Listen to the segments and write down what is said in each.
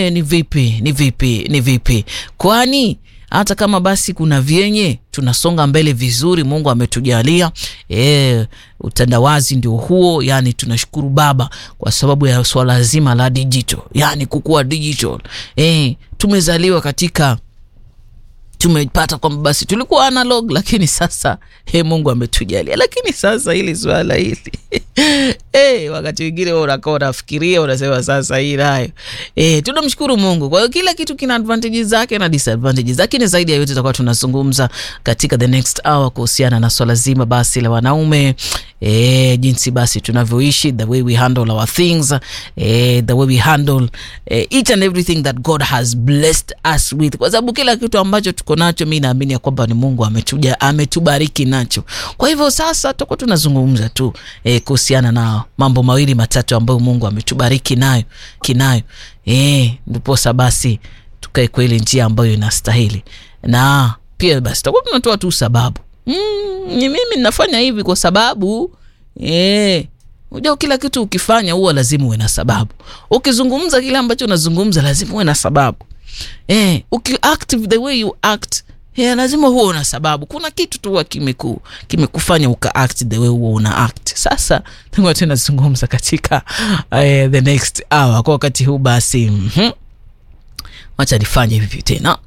Ni vipi? Kwani hata kama basi kuna vyenye tunasonga mbele vizuri, Mungu ametujalia. Utandawazi ndio huo, yani tunashukuru Baba kwa sababu ya swala zima la digital, yani kukua digital. Tumezaliwa katika, tumepata kwamba basi tulikuwa analog, lakini sasa Mungu ametujalia. Lakini sasa hili swala hili wakati mwingine unakaa unafikiria, unasema sasa hii nayo tunamshukuru Mungu. Kwa hiyo kila kitu kina advantages zake na disadvantages, lakini zaidi ya yote tutakuwa tunazungumza katika the next hour kuhusiana na swala zima basi la wanaume, jinsi basi tunavyoishi, the way we handle our things, the way we handle each and everything that God has blessed us with, kwa sababu kila kitu ambacho tuko nacho mimi naamini ya kwamba ni Mungu ametubariki nacho. Kwa hivyo sasa tutakuwa tunazungumza tu kuhusiana na mambo mawili matatu ambayo Mungu ametubariki nayo ndipo basi tukae kwa ile njia ambayo inastahili. Na pia basi tutakuwa tunatoa tu sababu, mimi ninafanya hivi kwa sababu unajua kila kitu ukifanya huwa lazima uwe na sababu. Ukizungumza kile ambacho unazungumza lazima uwe na sababu. Ukiact the way you act, lazima huo una sababu. Kuna kitu tu kimekufanya ukaact the way huo una act. Sasa tungo tunazungumza katika the next hour. Kwa wakati huu basi acha nifanye hivi tena.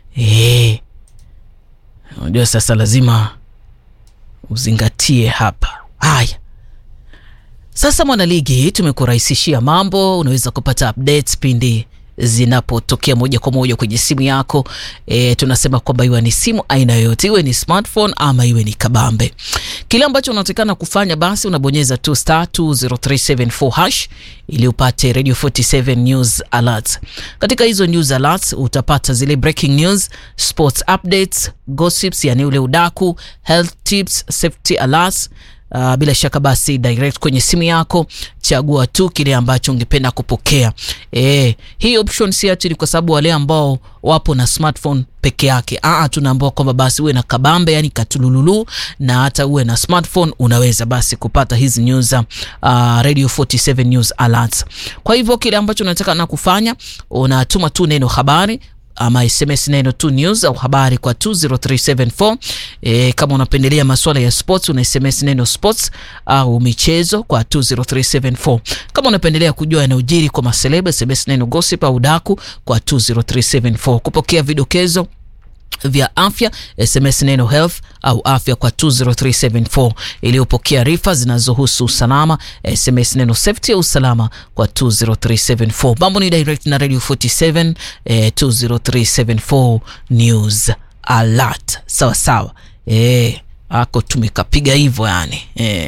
Unajua sasa lazima uzingatie hapa. Haya. Sasa Mwanaligi tumekurahisishia mambo, unaweza kupata updates pindi zinapotokea moja kwa moja kwenye simu yako. Tunasema kwamba iwe ni simu aina yoyote, iwe ni smartphone ama iwe ni kabambe. Kile ambacho unatakana kufanya basi unabonyeza tu *20374# ili upate Radio 47 News Alerts. Katika hizo news alerts utapata zile breaking news, sports updates, gossips yani ule udaku, health tips, safety alerts. Bila shaka basi direct kwenye simu yako, chagua tu kile ambacho ungependa kupokea. Hii option si ati kwa sababu wale ambao wapo na smartphone peke yake. Tunaambiwa kwamba basi uwe na kabambe yani katulululu, na hata uwe na smartphone unaweza basi kupata hizi news, Radio 47 News Alerts. Kwa hivyo kile ambacho unataka na kufanya, unatuma tu neno habari ama SMS neno tu news au habari kwa 20374. Kama unapendelea masuala ya sports una SMS neno sports au michezo kwa 20374. Kama unapendelea kujua yanayojiri kwa maseleba, SMS neno gossip au daku kwa 20374. Kupokea vidokezo vya afya, SMS neno health au afya kwa 20374. Ili upokea arifa zinazohusu usalama, SMS neno safety au usalama kwa 20374. Mambo ni direct na Radio 47 20374 News Alert. Sawa. Ako tumekapiga hivyo yani.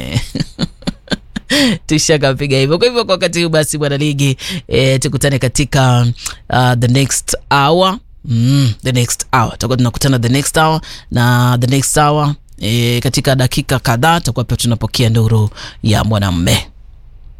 Tushakapiga hivyo. Kwa hivyo kwa wakati huu basi Mwanaligi, tukutane katika the next hour. The next hour tutakuwa tunakutana the next hour, na the next hour katika dakika kadhaa tutakuwa pia tunapokea nduru ya mwanamume.